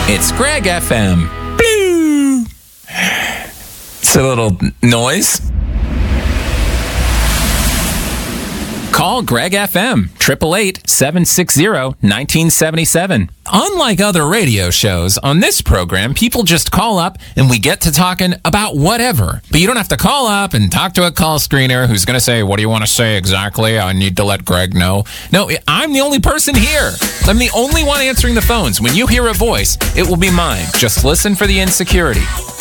It's Greg FM. Blue. It's a little noise. Call Greg FM, 888-760-1977. Unlike other radio shows, on this program, people just call up and we get to talking about whatever. But you don't have to call up and talk to a call screener who's going to say, what do you want to say exactly? I need to let Greg know. No, I'm the only person here. I'm the only one answering the phones. When you hear a voice, it will be mine. Just listen for the insecurity.